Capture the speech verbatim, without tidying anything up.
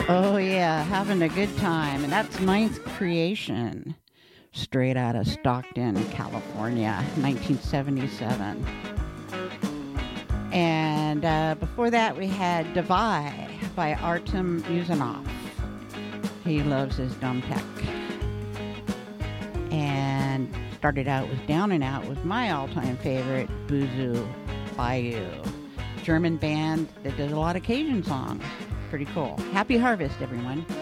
Oh, yeah, having a good time. And that's Ninth Creation, straight out of Stockton, California, nineteen seventy-seven. And uh, before that, we had Divai by Artem Uzanov. He loves his drum tech. And started out with Down and Out with my all-time favorite, Buzu Bayou. German band that does a lot of Cajun songs. Pretty cool. Happy Harvest, everyone.